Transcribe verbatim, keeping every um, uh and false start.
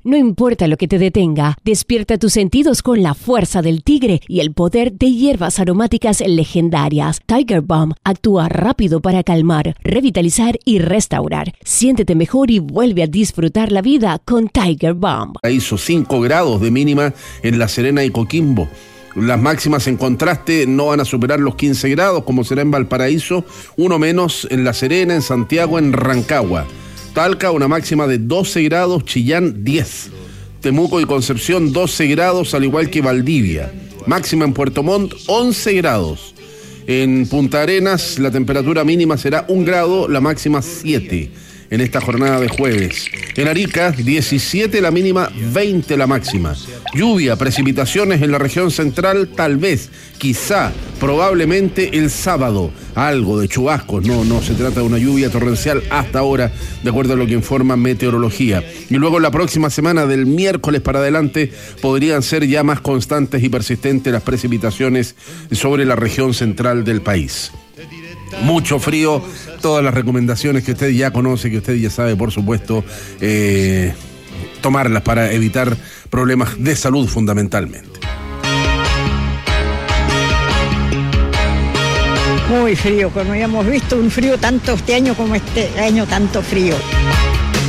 No importa lo que te detenga, despierta tus sentidos con la fuerza del tigre y el poder de hierbas aromáticas legendarias. Tiger Balm actúa rápido para calmar, revitalizar y restaurar. Siéntete mejor y vuelve a disfrutar la vida con Tiger Balm. Hizo cinco grados de mínima en La Serena y Coquimbo. Las máximas en contraste no van a superar los quince grados, como será en Valparaíso, uno menos en La Serena, en Santiago, en Rancagua. Talca, una máxima de doce grados, Chillán, diez. Temuco y Concepción, doce grados, al igual que Valdivia. Máxima en Puerto Montt, once grados. En Punta Arenas, la temperatura mínima será un grado, la máxima siete. En esta jornada de jueves. En Arica, diecisiete la mínima, veinte la máxima. Lluvia, precipitaciones en la región central, tal vez, quizá, probablemente el sábado. Algo de chubascos, no, no se trata de una lluvia torrencial hasta ahora, de acuerdo a lo que informa meteorología. Y luego la próxima semana, del miércoles para adelante, podrían ser ya más constantes y persistentes las precipitaciones sobre la región central del país. Mucho frío, todas las recomendaciones que usted ya conoce, que usted ya sabe, por supuesto, eh, tomarlas para evitar problemas de salud fundamentalmente. Muy frío, como habíamos visto un frío tanto este año como este año tanto frío.